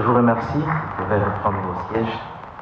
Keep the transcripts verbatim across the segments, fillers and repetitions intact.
vous remercie. Vous pouvez reprendre vos sièges.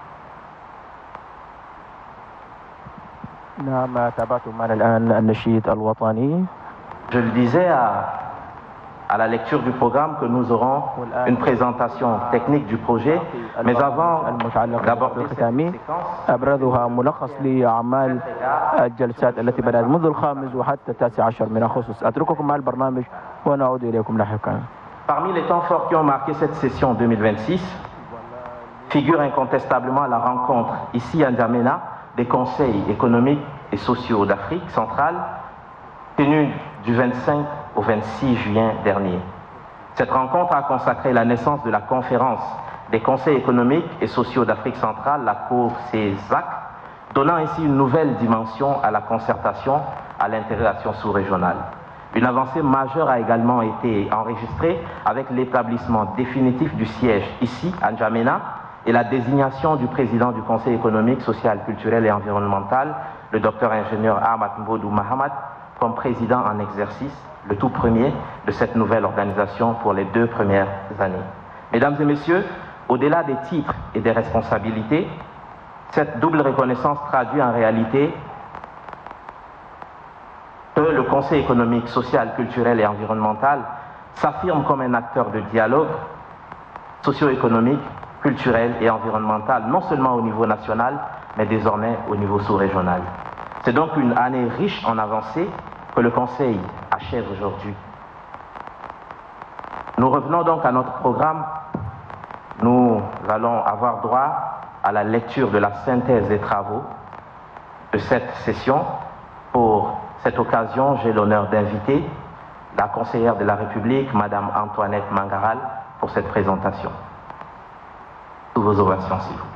Je le disais à, à la lecture du programme que nous aurons une présentation technique du projet, mais avant d'aborder cette séquence, أبرزها ملخص لأعمال الجلسات التي بدأت منذ الخامس وحتى التاسع عشر من أغسطس. أترككم مع البرنامج ونعود إليكم لاحقا. Parmi les temps forts qui ont marqué cette session deux mille vingt-six, figure incontestablement la rencontre ici à N'Djamena des conseils économiques et sociaux d'Afrique centrale, tenue du vingt-cinq au vingt-six juin dernier. Cette rencontre a consacré la naissance de la conférence des conseils économiques et sociaux d'Afrique centrale, la C O C E S A C, donnant ainsi une nouvelle dimension à la concertation, à l'intégration sous-régionale. Une avancée majeure a également été enregistrée avec l'établissement définitif du siège ici, à N'Djamena, et la désignation du président du Conseil économique, social, culturel et environnemental, le docteur ingénieur Ahmad Mbodou Mahamat, comme président en exercice, le tout premier de cette nouvelle organisation pour les deux premières années. Mesdames et messieurs, au-delà des titres et des responsabilités, cette double reconnaissance traduit en réalité que le Conseil économique, social, culturel et environnemental s'affirme comme un acteur de dialogue socio-économique, culturel et environnemental, non seulement au niveau national, mais désormais au niveau sous-régional. C'est donc une année riche en avancées que le Conseil achève aujourd'hui. Nous revenons donc à notre programme. Nous allons avoir droit à la lecture de la synthèse des travaux de cette session. Pour cette occasion, j'ai l'honneur d'inviter la conseillère de la République, Madame Antoinette Mangaral, pour cette présentation. Sous vos ovations, s'il vous plaît.